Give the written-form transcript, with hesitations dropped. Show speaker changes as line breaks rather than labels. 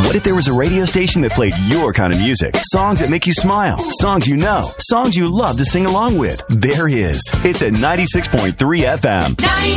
What if there was a radio station that played your kind of music? Songs that make you smile. Songs you know. Songs you love to sing along with. There is. It's at 96.3 FM.